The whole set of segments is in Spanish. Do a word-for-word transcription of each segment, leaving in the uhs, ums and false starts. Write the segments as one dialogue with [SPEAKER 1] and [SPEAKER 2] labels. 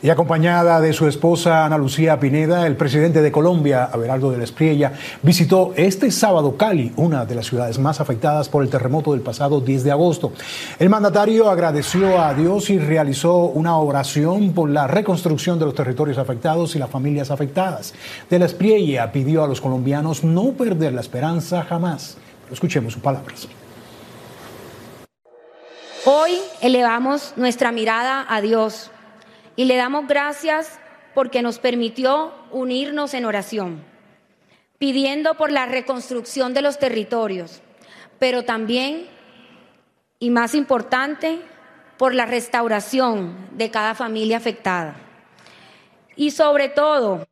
[SPEAKER 1] Y acompañada de su esposa Ana Lucía Pineda, el presidente de Colombia, Abelardo de la Espriella, visitó este sábado Cali, una de las ciudades más afectadas por el terremoto del pasado diez de agosto. El mandatario agradeció a Dios y realizó una oración por la reconstrucción de los territorios afectados y las familias afectadas. De la Espriella pidió a los colombianos no perder la esperanza jamás. Escuchemos sus palabras.
[SPEAKER 2] Hoy elevamos nuestra mirada a Dios y le damos gracias porque nos permitió unirnos en oración, pidiendo por la reconstrucción de los territorios, pero también, y más importante, por la restauración de cada familia afectada. Y sobre todo,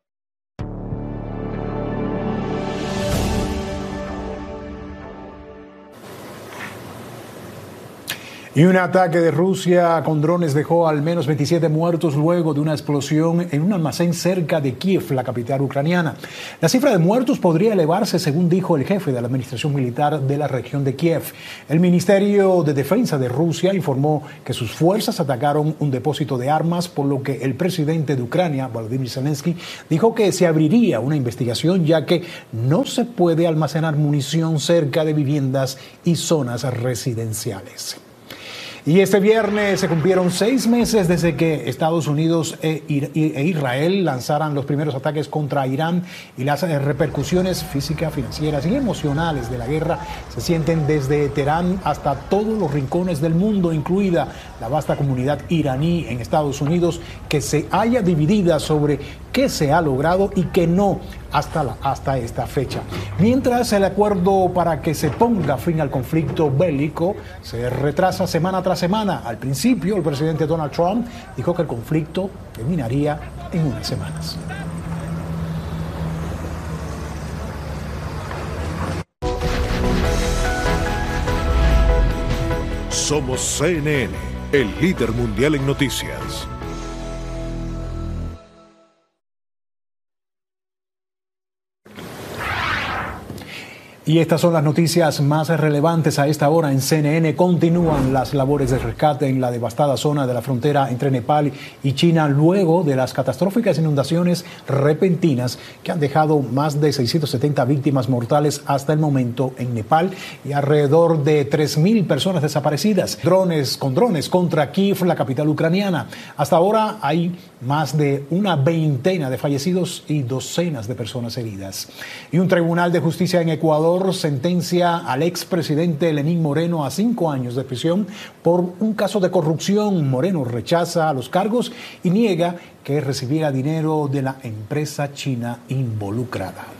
[SPEAKER 1] Y un ataque de Rusia con drones dejó al menos veintisiete muertos luego de una explosión en un almacén cerca de Kiev, la capital ucraniana. La cifra de muertos podría elevarse, según dijo el jefe de la administración militar de la región de Kiev. El Ministerio de Defensa de Rusia informó que sus fuerzas atacaron un depósito de armas, por lo que el presidente de Ucrania, Volodymyr Zelensky, dijo que se abriría una investigación, ya que no se puede almacenar munición cerca de viviendas y zonas residenciales. Y este viernes se cumplieron seis meses desde que Estados Unidos e Israel lanzaran los primeros ataques contra Irán, y las repercusiones físicas, financieras y emocionales de la guerra se sienten desde Teherán hasta todos los rincones del mundo, incluida la vasta comunidad iraní en Estados Unidos, que se halla dividida sobre qué se ha logrado y qué no hasta, la, hasta esta fecha. Mientras el acuerdo para que se ponga fin al conflicto bélico se retrasa semana tras semana. Al principio, el presidente Donald Trump dijo que el conflicto terminaría en unas semanas.
[SPEAKER 3] Somos C N N, el líder mundial en noticias.
[SPEAKER 1] Y estas son las noticias más relevantes a esta hora en C N N. Continúan las labores de rescate en la devastada zona de la frontera entre Nepal y China luego de las catastróficas inundaciones repentinas que han dejado más de seiscientas setenta víctimas mortales hasta el momento en Nepal y alrededor de tres mil personas desaparecidas. Drones con drones contra Kiev, la capital ucraniana. Hasta ahora hay más de una veintena de fallecidos y docenas de personas heridas. Y un tribunal de justicia en Ecuador sentencia al expresidente Lenín Moreno a cinco años de prisión por un caso de corrupción. Moreno rechaza los cargos y niega que recibiera dinero de la empresa china involucrada.